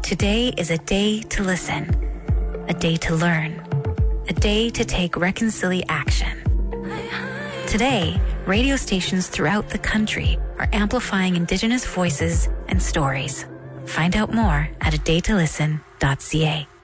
Today is a day to listen, a day to learn, a day to take reconciliation action. Today, radio stations throughout the country are amplifying Indigenous voices and stories. Find out more at adaytolisten.ca.